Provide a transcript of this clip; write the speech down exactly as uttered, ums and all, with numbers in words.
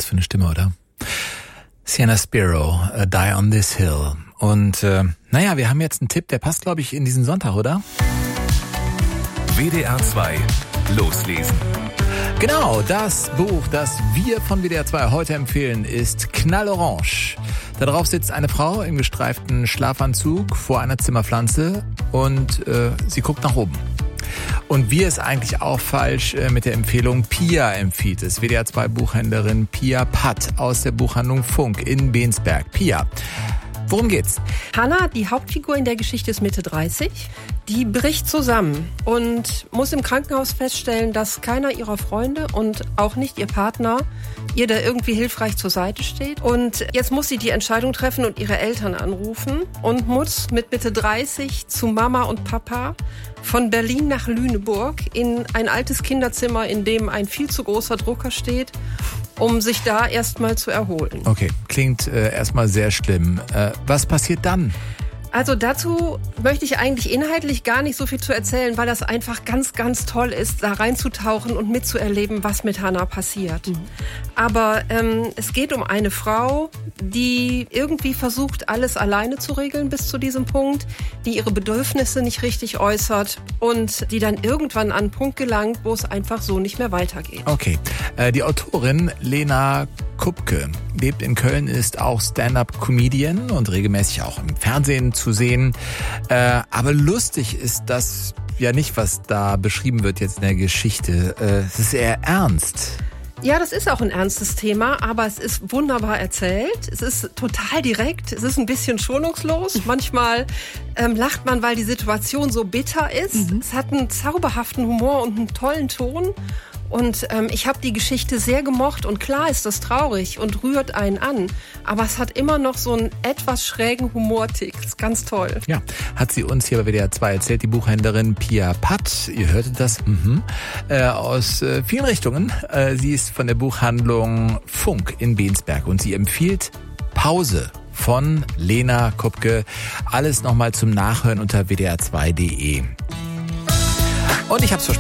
Was für eine Stimme, oder? Sienna Spiro, uh, Die on This Hill. Und äh, naja, wir haben jetzt einen Tipp, der passt, glaube ich, in diesen Sonntag, oder? W D R zwei loslesen. Genau, das Buch, das wir von W D R zwei heute empfehlen, ist Knallorange. Darauf sitzt eine Frau im gestreiften Schlafanzug vor einer Zimmerpflanze und äh, sie guckt nach oben. Und wie ist eigentlich auch falsch äh, mit der Empfehlung? Pia empfiehlt es. W D R zwei Buchhändlerin Pia Patt aus der Buchhandlung Funk in Bensberg. Pia, worum geht's? Hannah, die Hauptfigur in der Geschichte, ist Mitte dreißig. Die bricht zusammen und muss im Krankenhaus feststellen, dass keiner ihrer Freunde und auch nicht ihr Partner ihr da irgendwie hilfreich zur Seite steht. Und jetzt muss sie die Entscheidung treffen und ihre Eltern anrufen und muss mit Mitte dreißig zu Mama und Papa von Berlin nach Lüneburg in ein altes Kinderzimmer, in dem ein viel zu großer Drucker steht, um sich da erstmal zu erholen. Okay, klingt äh, erstmal sehr schlimm. Äh, was passiert dann? Also dazu möchte ich eigentlich inhaltlich gar nicht so viel zu erzählen, weil das einfach ganz, ganz toll ist, da reinzutauchen und mitzuerleben, was mit Hannah passiert. Mhm. Aber ähm, es geht um eine Frau, die irgendwie versucht, alles alleine zu regeln bis zu diesem Punkt, die ihre Bedürfnisse nicht richtig äußert und die dann irgendwann an einen Punkt gelangt, wo es einfach so nicht mehr weitergeht. Okay, äh, die Autorin Lena Kupke lebt in Köln, ist auch Stand-up-Comedian und regelmäßig auch im Fernsehen zu sehen. Äh, aber lustig ist das ja nicht, was da beschrieben wird jetzt in der Geschichte. Äh, es ist eher ernst. Ja, das ist auch ein ernstes Thema, aber es ist wunderbar erzählt. Es ist total direkt, es ist ein bisschen schonungslos. Manchmal ähm, lacht man, weil die Situation so bitter ist. Mhm. Es hat einen zauberhaften Humor und einen tollen Ton. Und ähm, ich habe die Geschichte sehr gemocht und klar ist das traurig und rührt einen an. Aber es hat immer noch so einen etwas schrägen Humortick. Das ist ganz toll. Ja, hat sie uns hier bei W D R zwei erzählt, die Buchhändlerin Pia Patt. Ihr hörtet das mhm, äh, aus äh, vielen Richtungen. Äh, sie ist von der Buchhandlung Funk in Bensberg und sie empfiehlt Pause von Lena Kupke. Alles nochmal zum Nachhören unter w d r zwei punkt d e. Und ich hab's versprochen.